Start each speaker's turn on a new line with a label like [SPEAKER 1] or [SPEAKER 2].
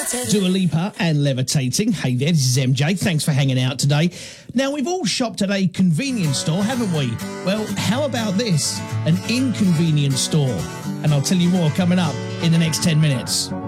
[SPEAKER 1] Dua Lipa and Levitating. Hey there, this is MJ. Thanks for hanging out today. Now, we've all shopped at a convenience store, haven't we? Well, how about this? An inconvenience store. And I'll tell you more coming up in the next 10 minutes.